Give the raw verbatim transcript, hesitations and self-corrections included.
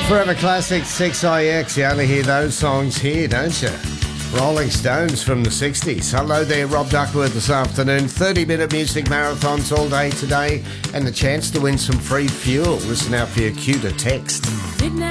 Forever Classic six I X. You only hear those songs here, don't you? Rolling Stones from the sixties. Hello there, Rob Duckworth this afternoon. thirty minute music marathons all day today and the chance to win some free fuel. Listen out for your cue to text. Midnight.